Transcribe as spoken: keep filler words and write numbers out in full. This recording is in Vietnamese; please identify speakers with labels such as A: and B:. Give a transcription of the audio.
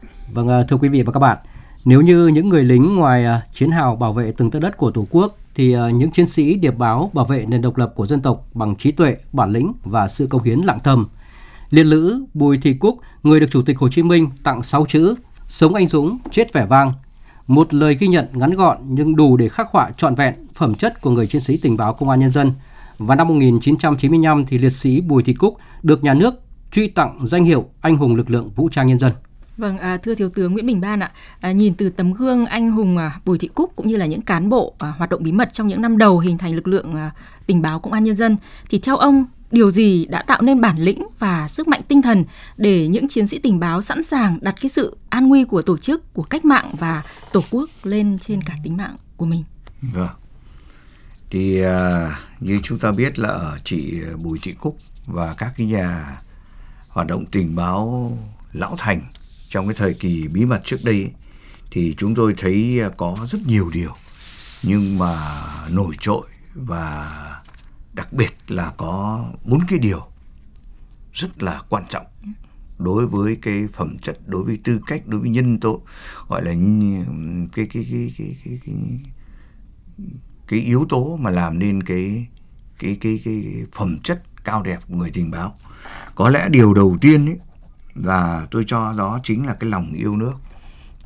A: Vâng, thưa quý vị và các bạn, nếu như những người lính ngoài chiến hào bảo vệ từng tấc đất của Tổ quốc, thì những chiến sĩ điệp báo bảo vệ nền độc lập của dân tộc bằng trí tuệ, bản lĩnh và sự cống hiến lặng thầm. Liệt lữ Bùi Thị Cúc, người được Chủ tịch Hồ Chí Minh tặng sáu chữ: sống anh dũng, chết vẻ vang. Một lời ghi nhận ngắn gọn nhưng đủ để khắc họa trọn vẹn phẩm chất của người chiến sĩ tình báo Công an Nhân dân. Và năm một nghìn chín trăm chín mươi lăm thì liệt sĩ Bùi Thị Cúc được nhà nước truy tặng danh hiệu Anh hùng lực lượng vũ trang nhân dân.
B: Vâng, à, thưa Thiếu tướng Nguyễn Bình Ban ạ, à, nhìn từ tấm gương anh hùng à, Bùi Thị Cúc cũng như là những cán bộ à, hoạt động bí mật trong những năm đầu hình thành lực lượng à, tình báo Công an Nhân dân, thì theo ông, điều gì đã tạo nên bản lĩnh và sức mạnh tinh thần để những chiến sĩ tình báo sẵn sàng đặt cái sự an nguy của tổ chức, của cách mạng và Tổ quốc lên trên cả tính mạng của mình?
C: Vâng. Thì à, như chúng ta biết là ở chị Bùi Thị Cúc và các cái nhà hoạt động tình báo lão thành trong cái thời kỳ bí mật trước đây ấy, thì chúng tôi thấy có rất nhiều điều nhưng mà nổi trội và đặc biệt là có bốn cái điều rất là quan trọng đối với cái phẩm chất, đối với tư cách, đối với nhân tố, gọi là cái cái cái cái cái cái, cái yếu tố mà làm nên cái cái cái cái phẩm chất cao đẹp của người tình báo. Có lẽ điều đầu tiên ấy là tôi cho đó chính là cái lòng yêu nước.